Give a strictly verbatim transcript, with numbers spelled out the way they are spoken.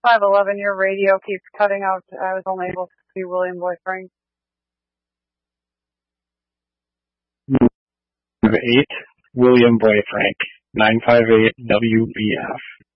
five eleven, your radio keeps cutting out. I was only able to see William Boy Frank. eight, William Boy Frank, nine five eight W B F.